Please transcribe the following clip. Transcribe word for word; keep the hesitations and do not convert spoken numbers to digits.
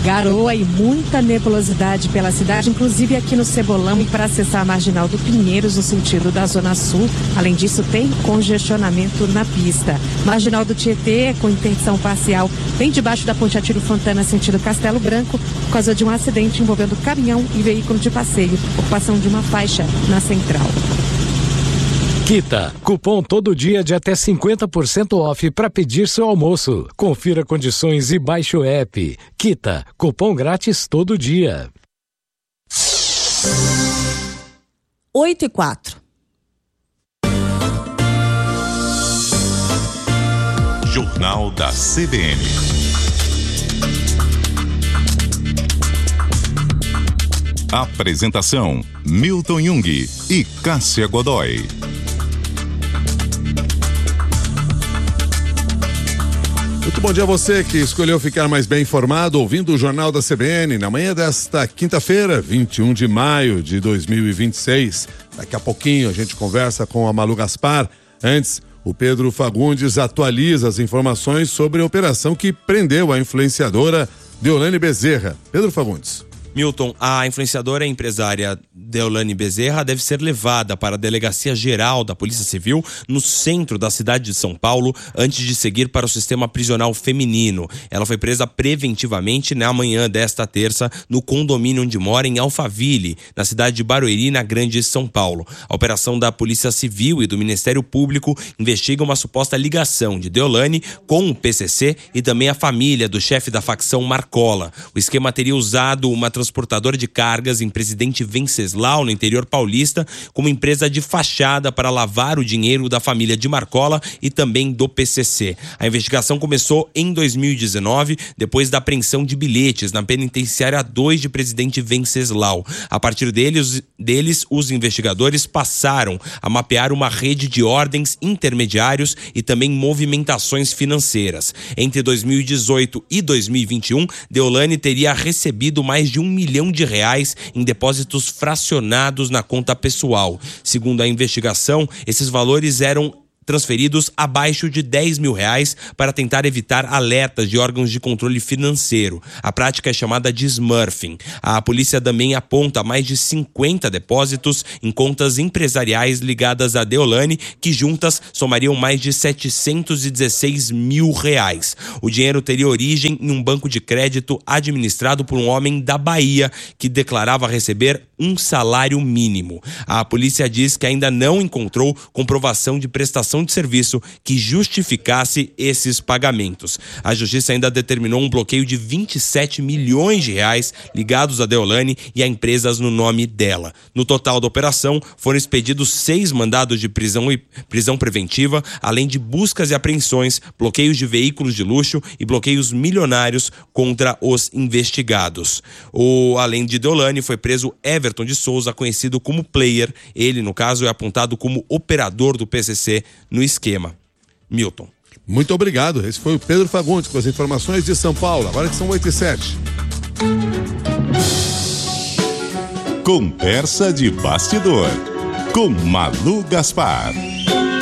Garoa e muita nebulosidade pela cidade, inclusive aqui no Cebolão, e para acessar a Marginal do Pinheiros, no sentido da Zona Sul. Além disso, tem congestionamento na pista. Marginal do Tietê, com interdição parcial, bem debaixo da Ponte Atílio Fontana, sentido Castelo Branco, por causa de um acidente envolvendo caminhão e veículo de passeio, ocupação de uma faixa na Central. Quita, cupom todo dia de até cinquenta por cento off para pedir seu almoço. Confira condições e baixe o app. Quita, cupom grátis todo dia. oito e quatro. Jornal da C B N. Apresentação: Milton Jung e Cássia Godoy. Muito bom dia a você que escolheu ficar mais bem informado ouvindo o Jornal da C B N na manhã desta quinta-feira, vinte e um de maio de dois mil e vinte e seis. Daqui a pouquinho a gente conversa com a Malu Gaspar. Antes, o Pedro Fagundes atualiza as informações sobre a operação que prendeu a influenciadora Deolane Bezerra. Pedro Fagundes. Milton, a influenciadora e empresária Deolane Bezerra deve ser levada para a Delegacia Geral da Polícia Civil no centro da cidade de São Paulo antes de seguir para o sistema prisional feminino. Ela foi presa preventivamente na manhã desta terça no condomínio onde mora em Alphaville, na cidade de Barueri, na Grande São Paulo. A operação da Polícia Civil e do Ministério Público investiga uma suposta ligação de Deolane com o P C C e também a família do chefe da facção Marcola. O esquema teria usado uma transportadora de cargas em Presidente Venceslau, no interior paulista, como empresa de fachada para lavar o dinheiro da família de Marcola e também do P C C. A investigação começou em dois mil e dezenove, depois da apreensão de bilhetes na penitenciária dois de Presidente Venceslau. A partir deles, deles, os investigadores passaram a mapear uma rede de ordens, intermediários e também movimentações financeiras. Entre dois mil e dezoito e dois mil e vinte e um, Deolane teria recebido mais de um milhão de reais em depósitos fracionados na conta pessoal. Segundo a investigação, esses valores eram transferidos abaixo de dez mil reais para tentar evitar alertas de órgãos de controle financeiro. A prática é chamada de smurfing. A polícia também aponta mais de cinquenta depósitos em contas empresariais ligadas a Deolane, que juntas somariam mais de setecentos e dezesseis mil reais. O dinheiro teria origem em um banco de crédito administrado por um homem da Bahia que declarava receber um salário mínimo. A polícia diz que ainda não encontrou comprovação de prestação de serviço que justificasse esses pagamentos. A justiça ainda determinou um bloqueio de vinte e sete milhões de reais ligados a Deolane e a empresas no nome dela. No total da operação, foram expedidos seis mandados de prisão e prisão preventiva, além de buscas e apreensões, bloqueios de veículos de luxo e bloqueios milionários contra os investigados. O, além de Deolane, foi preso Everton de Souza, conhecido como Player. Ele, no caso, é apontado como operador do P C C no esquema. Milton. Muito obrigado. Esse foi o Pedro Fagundes com as informações de São Paulo. Agora que são oito e sete. Conversa de bastidor com Malu Gaspar.